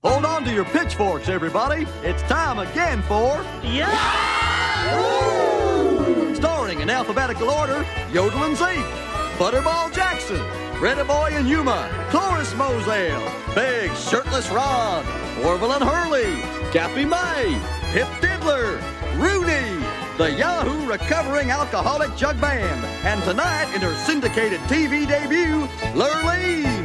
Hold on to your pitchforks, everybody. It's time again for... Yeah! Starring in alphabetical order, Yodel and Zeke, Butterball Jackson, Greta Boy and Yuma, Cloris Moselle, Big Shirtless Ron, Orville and Hurley, Gappy May, Pip Diddler, Rooney, the Yahoo Recovering Alcoholic Jug Band, and tonight in her syndicated TV debut, Lurleen.